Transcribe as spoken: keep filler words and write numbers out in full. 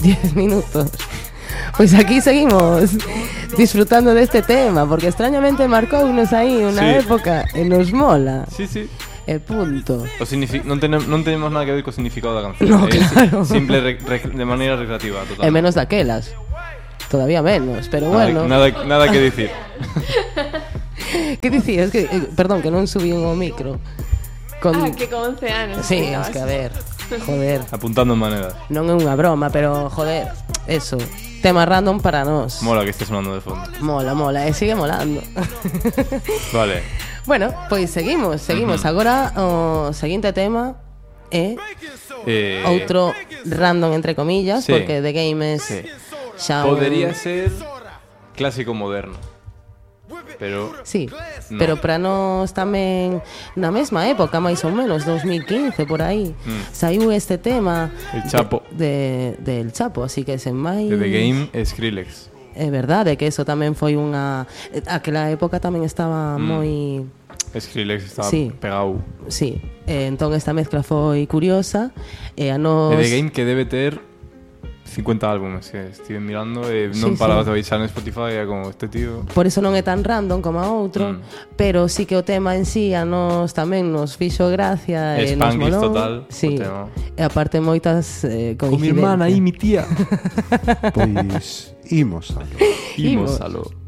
diez minutos. Pues aquí seguimos disfrutando de este tema, porque extrañamente marcounos aí unha Sí. época e nos mola. Sí, sí. E punto. O signifi- non, tenem, non tenemos nada que ver co significado da canción. No, É claro. simple re- re- de maneira recreativa, total. E menos daquelas. Todavía menos, pero Nada, bueno. nada, nada que dicir. Que dicías? Que, eh, perdón, que non subí o micro. Con... Ah, que con once anos. Sí, estabas. es que a ver, joder. Apuntando en maneras. Non é unha broma, pero joder, eso. Tema random para nós. Mola que estés sonando de fondo. Mola, mola, e sigue molando. Vale. Bueno, pois seguimos, seguimos. Ujú. Agora o seguinte tema é Eh, outro random entre comillas, sí. porque The Game es Sí. xa un- Podería ser clásico moderno. Pero Sí, no. pero para nós tamén na mesma época, máis ou menos, dos mil quince, por aí, Mm. saiu este tema El Chapo. de, de, del Chapo, así que sen máis... de The Game e Skrillex. É verdade que eso tamén foi unha... Aquela época tamén estaba Mm. moi... Skrillex estaba Sí. pegado. Sí, e entón esta mezcla foi curiosa e a nos... E The Game que debe ter cincuenta álbumes que estive mirando e Sí, non sí. parabas de baixar en Spotify e como este tío. Por eso non é tan random como a outro, Mm. pero sí que o tema en sí a nos tamén nos fixo gracia e nos Spanglish molou. total, Sí. o tema. E aparte moitas eh, Con mi coincidencias. hermana e mi tía. Pois imos a Imos. Imos a lo.